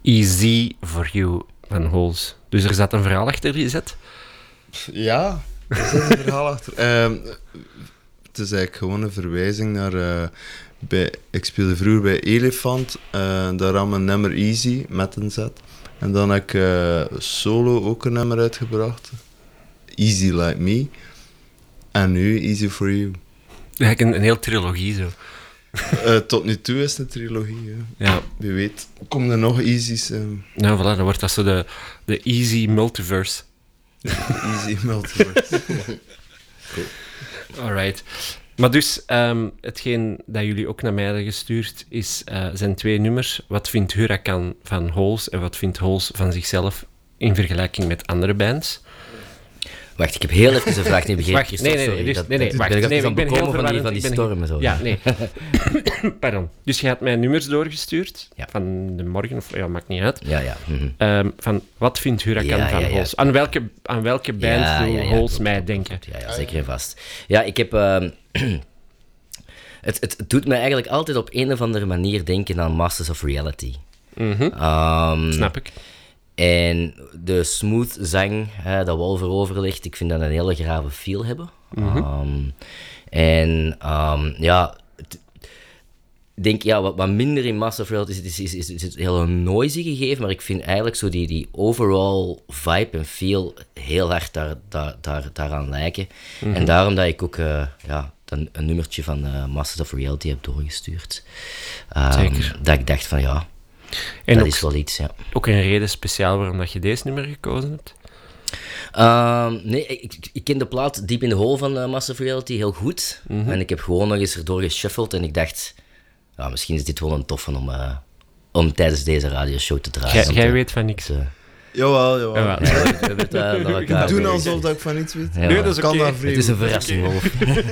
Easy for You van Holes. Dus er zat een verhaal achter gezet? Ja, er zit een verhaal achter. Het is eigenlijk gewoon een verwijzing naar... ik speelde vroeger bij Elefant. Daar had mijn nummer Easy met een Z. En dan heb ik solo ook een nummer uitgebracht. Easy Like Me. En nu Easy for You. Eigenlijk een heel trilogie zo. Tot nu toe is het een trilogie. Ja. Wie weet, komen er nog Easy's? Nou, voilà, dan wordt dat zo de Easy Multiverse. Easy Multiverse. Cool. Alright. Maar dus, hetgeen dat jullie ook naar mij hebben gestuurd, zijn 2 nummers. Wat vindt Huracan van Holes en wat vindt Holes van zichzelf in vergelijking met andere bands? Wacht, ik heb heel even een vraag niet begrepen. Wacht, nee, ik ben heel verwarrend van die stormen. Zo. Ja, nee. Pardon. Dus je had mij nummers doorgestuurd, ja. Van de morgen, of ja, maakt niet uit. Ja. Van wat vindt Huracan van Holes? Aan welke band wil Holes mij denken? Ja, zeker en vast. Ja, ik heb... Het doet mij eigenlijk altijd op een of andere manier denken aan Masters of Reality. Snap ik. En de smooth zang dat wel voorover ligt, ik vind dat een hele grave feel hebben. Ik denk, wat minder in Masters of Reality is het heel noisy gegeven, maar ik vind eigenlijk zo die overall vibe en feel heel hard daaraan lijken. En daarom dat ik ook dan een nummertje van Masters of Reality heb doorgestuurd. Zeker. Dat ik dacht van en dat ook, is wel iets, ja. Ook een reden speciaal waarom dat je deze nummer gekozen hebt? Nee, ik ken de plaat Deep in the Hole van Masters of Reality heel goed. En ik heb gewoon nog eens erdoor geshuffeld en ik dacht, misschien is dit wel een toffe om tijdens deze radioshow te draaien. Jij weet van niks. Jawel. We doen alsof dat ik van iets weet. Ja. Nee, dat is oké. Het is een verrassing, Wolf.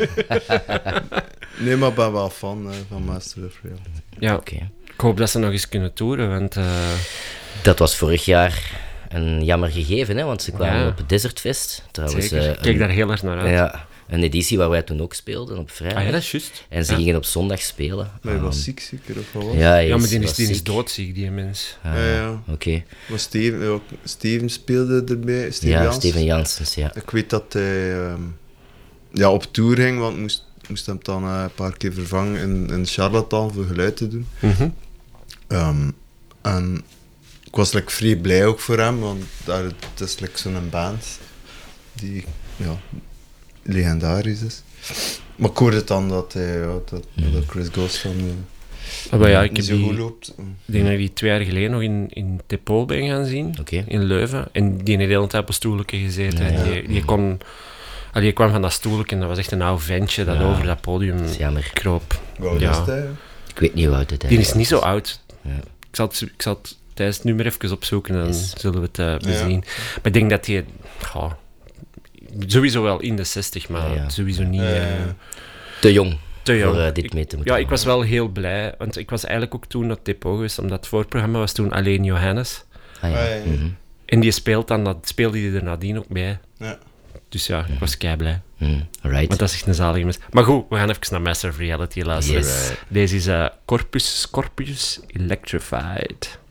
Nee, maar ik ben wel fan van Masters of Reality. Ja, Oké. Ik hoop dat ze nog eens kunnen toeren, want... Dat was vorig jaar een jammer gegeven, hè, want ze kwamen op het Desert Fest. Trouwens, Zeker. Ik keek daar heel erg naar uit. Ja, een editie waar wij toen ook speelden op vrijdag. Ah ja, dat is juist. En ze gingen op zondag spelen. Maar je was ziek zeker, of wat was? Ja, maar die was is ziek. doodziek, die mens. Ja. Oké. Maar Steven speelde erbij. Steven Janssens, ja. Ik weet dat hij op tour ging, want moest hem dan een paar keer vervangen in Charlatan voor geluid te doen. En ik was vrij blij ook voor hem, want het is zo'n band die legendarisch is. Maar ik hoorde dan dat Chris Goss dan ik heb zo goed loopt. Ik denk dat ik die 2 jaar geleden nog in Tepol ben gaan zien, Oké. in Leuven. En die heeft de hele tijd op een stoeltje gezeten. Ja. Die kwam van dat stoeltje en dat was echt een oud ventje dat over dat podium kroop. Hoe is hij? Ik weet niet hoe oud het is. Die is niet zo oud. Ja. Ik zal het tijdens het nummer even opzoeken en dan zullen we het bezien. Maar ik denk dat hij... sowieso wel in de 60, maar sowieso niet... Te jong. Te jong. Voor dit mee te moeten ik was wel heel blij, want ik was eigenlijk ook toen op Depot geweest, omdat het voorprogramma was toen alleen Johannes. En die speelde hij er nadien ook bij. Ja. Dus ik was kei blij. Right. Maar dat is echt een zalige mens. Maar goed, we gaan even naar Master of Reality luisteren. Yes. Deze is Corpus Scorpius Electrified.